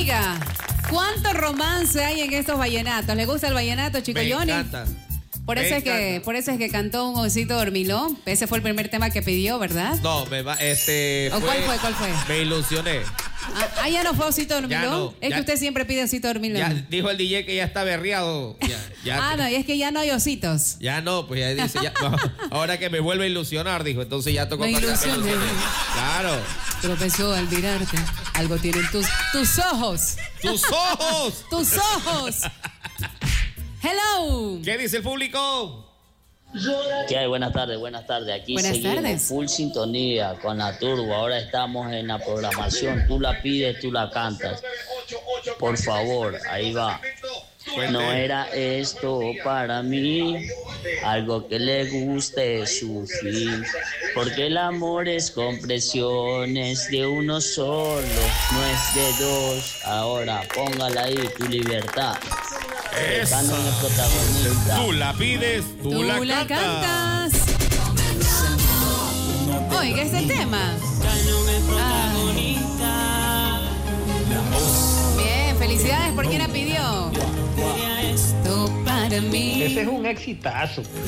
Oiga, ¿cuánto romance hay en estos vallenatos? ¿Le gusta el vallenato, chico Johnny? Me encanta. Por eso es que cantó un osito dormilón. Ese fue el primer tema que pidió, ¿verdad? No, ¿Cuál fue? Me ilusioné. Ya no fue osito dormilón. No, es que usted siempre pide osito dormilón. Ya dijo el DJ que ya está berreado. No, y es que ya no hay ositos. Ya no, pues ya dice, no, ahora que me vuelve a ilusionar, dijo, entonces ya tocó. Me ilusioné. Claro. Tropezó al mirarte. Algo tienen tus ojos. ¡Tus ojos! ¡Tus ojos! Hello. ¿Qué dice el público? ¿Qué hay? Buenas tardes. Aquí seguimos full sintonía con la turbo. Ahora estamos en la programación. Tú la pides, tú la cantas. Por favor, ahí va. No era esto para mí, algo que le guste sufrir, porque el amor es con presiones de uno solo, no es de dos. Ahora póngala ahí, tu libertad. Tú la pides, tú la cantas. Oiga, este tema. Bien, felicidades por quien la pidió. Esto para mí. Ese es un exitazo.